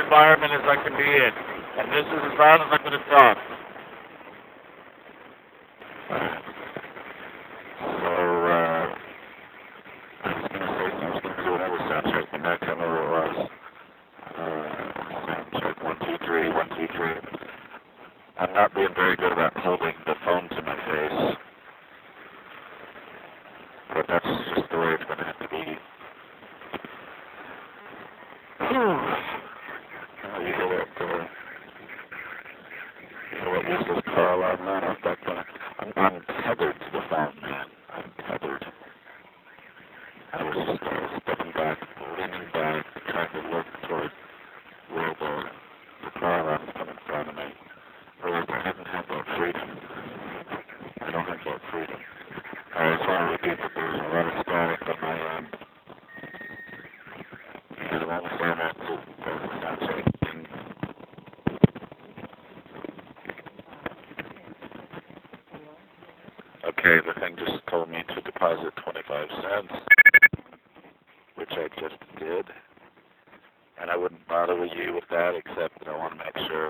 environment as I can be in. And this is as loud as I'm going to talk. So, I was going to say, I was going to do another sound check, but not tell me what it was. Sound check, 1, 2, 3, 1, 2, 3. I'm not being very good about holding the phone to my face. But that's just the way it's going to have to be. You hear what useless car alarm, man? I'm tethered to the phone, man. I'm tethered. I was just stepping back, leaning back, trying to look toward where the car alarm is coming in front of me. Realized I haven't had that freedom. I don't have that freedom. I just want to repeat that there's a lot of static on my end. And I'm almost saying that to the sound check. Okay, the thing just told me to deposit 25 cents, which I just did. And I wouldn't bother with you with that, except that I want to make sure.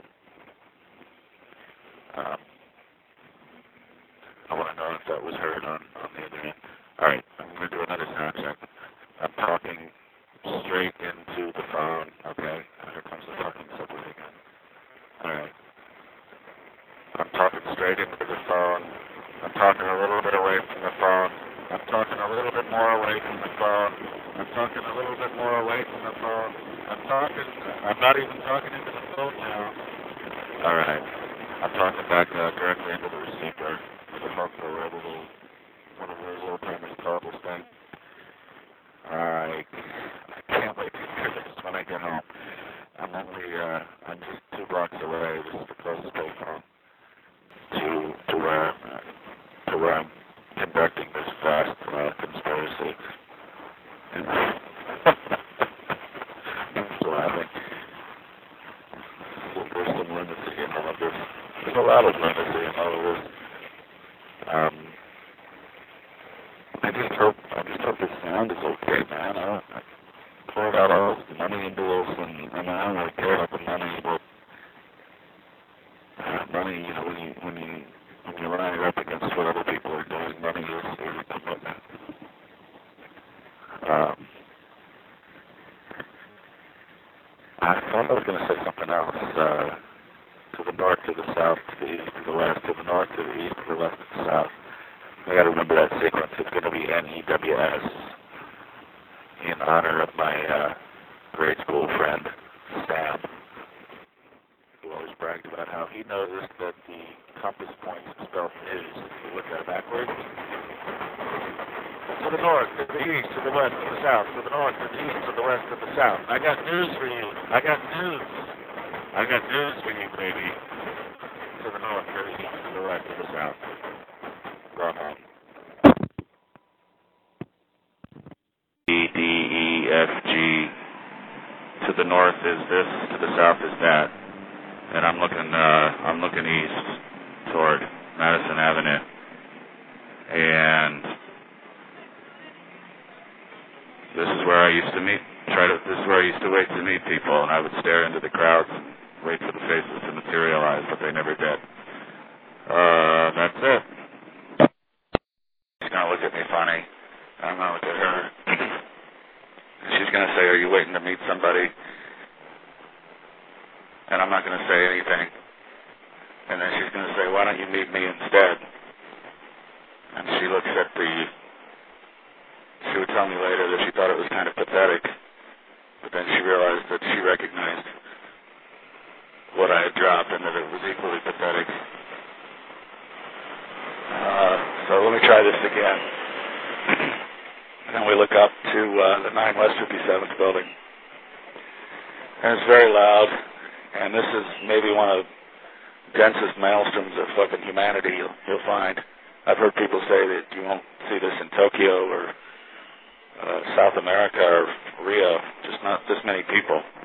I want to know if that was heard on the other end. All right, I'm going to do another sound check. I'm talking straight into the phone. Okay, here comes the talking subway again. All right. I'm talking straight into the phone. I'm talking a little bit away from the phone. I'm talking a little bit more away from the phone. I'm talking a little bit more away from the phone. I'm not even talking into the phone now. All right. I'm talking back directly into the receiver. The phone for one of those old timers called this thing. Alright. I can't wait to hear this when I get home. I'm just 2 blocks away. This is the closest payphone to where I'm conducting this vast conspiracy. And I'm just laughing. There's some lunacy in all of this. There's a lot of lunacy in all of this. I just hope this sound is okay, man. I poured out all this money into this, and I don't really care about the money, but money, you know, when you line it up against what other people are doing, money is a commitment. I thought I was going to say something else. To the north, to the south, to the east, to the west, to the north, to the east, to the west, to the south. I got to remember that sequence. It's going to be NEWS in honor of my grade school friend, Sam, who always bragged about how he noticed that the compass points spelled news. If you look at it backwards, to the north, to the east, to the west, to the south, to the north, to the east, to the west, to the south. I got news for you. I got news. I got news for you, baby. To the north, to the east, to the west, to the south. Go home. E, D, E, F, G. To the north is this, to the south is that. And I'm looking east toward Madison Avenue. And this is where I used to this is where I used to wait to meet people, and I would stare into the crowds and wait for the faces to materialize, but they never did. That's it. She's gonna look at me funny. I'm gonna look at her. And she's gonna say, "Are you waiting to meet somebody?" And I'm not gonna say anything. And then she's gonna say, "Why don't you meet me instead?" And she looks at she would tell me later that she thought it was kind of pathetic, but then she realized that she recognized what I had dropped and that it was equally pathetic. So let me try this again. Then we look up to the 9 West 57th building. And it's very loud, and this is maybe one of the densest maelstroms of fucking humanity you'll find. I've heard people say that you won't see this in Tokyo or South America or Rio, just not this many people.